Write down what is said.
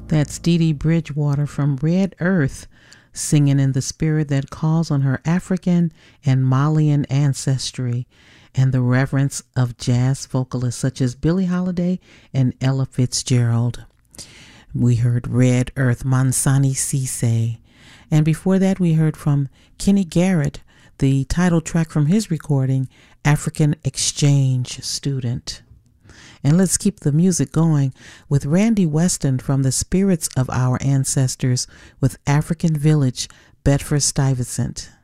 That's Dee Dee Bridgewater from Red Earth, singing in the spirit that calls on her African and Malian ancestry and the reverence of jazz vocalists such as Billie Holiday and Ella Fitzgerald. We heard Red Earth, Mansani Cisse. And before that, we heard from Kenny Garrett, the title track from his recording, African Exchange Student. And let's keep the music going with Randy Weston from the Spirits of Our Ancestors with African Village, Bedford Stuyvesant.